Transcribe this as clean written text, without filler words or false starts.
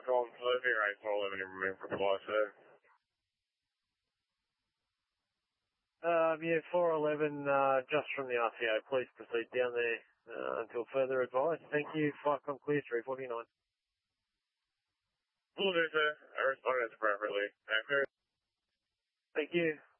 Call Delivery, right, 411 in room for reply, sir. Yeah, 411, just from the RTO. Please proceed down there until further advice. Thank you. Flight com clear 349. Will do, sir. I responded appropriately. Clear. Thank you.